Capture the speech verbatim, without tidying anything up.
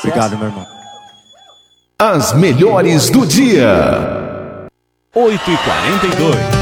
Obrigado, meu irmão. As melhores do dia. oito e quarenta e dois.